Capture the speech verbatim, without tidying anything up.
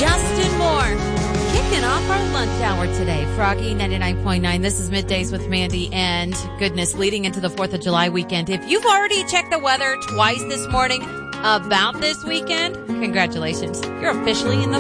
Justin Moore kicking off our lunch hour today. Froggy ninety-nine point nine. This is Middays with Mandy, and goodness, leading into the fourth of July weekend. If you've already checked the weather twice this morning about this weekend, congratulations. You're officially in the